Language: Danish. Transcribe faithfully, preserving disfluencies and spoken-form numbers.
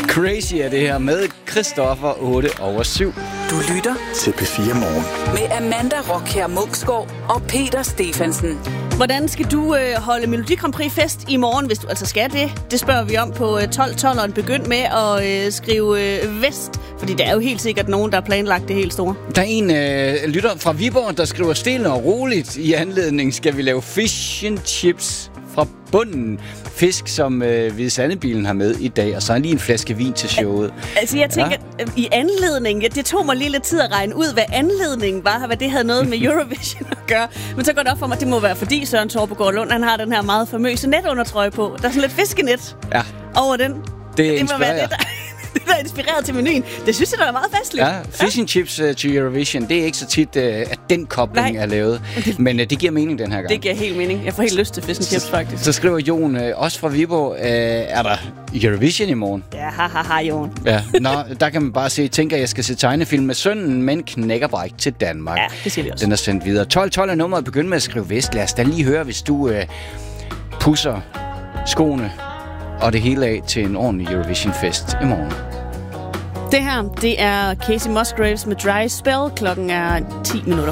Crazy er det her med Christoffer otte over syv. Du lytter til P fire Morgen med Amanda Rockher Munksgaard og Peter Stephensen. Hvordan skal du øh, holde Melodi Grand Prix fest i morgen, hvis du altså skal det? Det spørger vi om på tolv tolv, og begynd med at øh, skrive øh, vest, fordi der er jo helt sikkert nogen, der har planlagt det helt store. Der er en øh, lytter fra Viborg, der skriver stille og roligt i anledning, skal vi lave fish and chips fra bunden. Fisk, som øh, Hvide Sande-bilen har med i dag, og så lige en flaske vin til showet. Altså, jeg tænker, ja. i anledning, ja, det tog mig lige lidt tid at regne ud, hvad anledningen var, hvad det havde noget med Eurovision at gøre. Men så går det op for mig, at det må være, fordi Søren Torpegaard Lund, han har den her meget famøse netundertrøje på. Der er sådan lidt fiskenet ja. over den. Det, det inspirerer. må være det, der, det, der er inspireret til menuen. Det synes jeg, der er meget festligt. Ja, fish and chips uh, til Eurovision, det er ikke så tit, uh, at den kobling Nej. er lavet. Men uh, det giver mening den her gang. Det giver helt mening. Jeg får helt lyst til fish and chips, faktisk. Så skriver Jon, uh, også fra Viborg, uh, er der Eurovision i morgen? Ja, haha, ha, Jon. Ja, nå, der kan man bare se, tænker, at jeg skal se tegnefilm med sønnen, men knækkerbræk til Danmark. Ja, det siger vi også. Den er sendt videre. tolv tolv er nummeret, begynd med at skrive vest. Lad os da lige høre, hvis du uh, pusser skoene og det hele af til en ordentlig Eurovision-fest i morgen. Det her, det er Casey Musgraves med Dry Spell. Klokken er ti minutter.